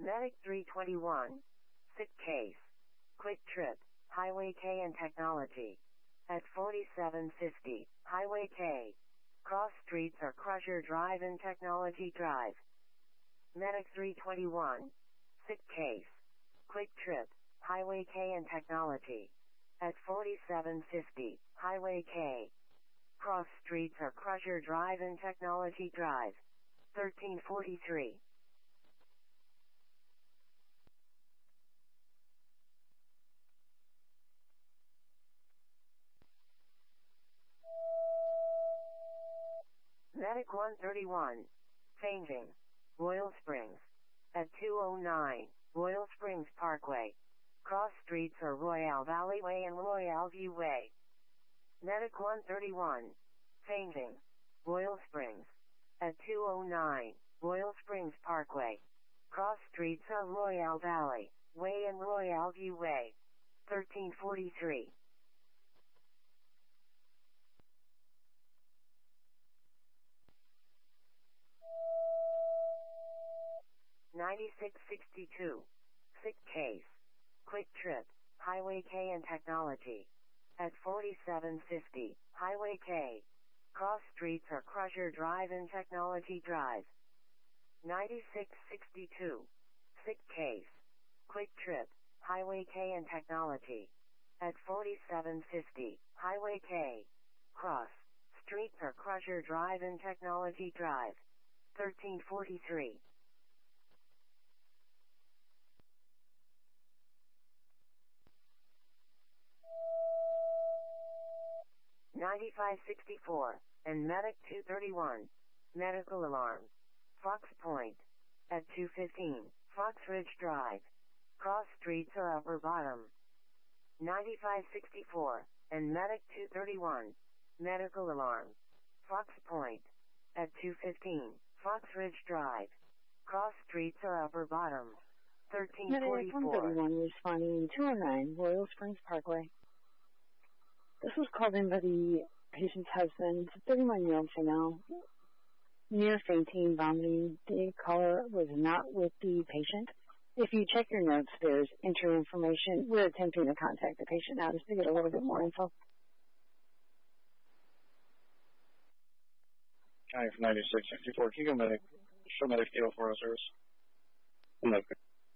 Medic 321. Sick case. Quick Trip, Highway K and Technology. At 4750, Highway K. Cross streets are Crusher Drive and Technology Drive. Medic 321. Sick case. Quick Trip, Highway K and Technology. At 4750, Highway K. Cross streets are Crusher Drive and Technology Drive. 1343. Medic 131. Fainting. Royal Springs. At 209, Royal Springs Parkway. Cross streets are Royale Valley Way and Royale View Way. Medic 131. Fainting. Royal Springs. At 209, Royal Springs Parkway. Cross streets are Royale Valley Way and Royale View Way. 1343. $96.62. Sick case. Quick Trip, Highway K and Technology. At 4750, Highway K. Cross streets are Crusher Drive and Technology Drive. $96.62. Sick case. Quick Trip, Highway K and Technology. At 4750, Highway K. Cross streets are Crusher Drive and Technology Drive. 1343. $95.64, and Medic 231. Medical alarm. Fox Point. At 215, Fox Ridge Drive. Cross streets are Upper Bottom. $95.64, and Medic 231. Medical alarm. Fox Point. At 215, Fox Ridge Drive. Cross streets are Upper Bottom. 1344. Medic 131 responding 209, Royal Springs Parkway. This was called in by the patient's husband, 31-year-old female, near fainting, vomiting. The caller was not with the patient. If you check your notes, there's entry information. We're attempting to contact the patient now just to get a little bit more info. Hi, 9664. Can you go medic? Show medic 804 service. Medic.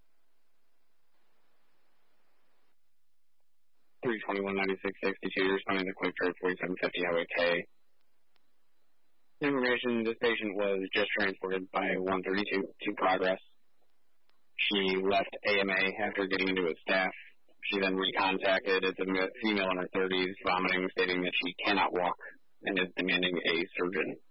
321 9662, responding to Quick Trip 4750 Highway K. Information, this patient was just transported by 132 to Progress. She left AMA after getting into his staff. She then recontacted. It's a female in her 30s, vomiting, stating that she cannot walk and is demanding a surgeon.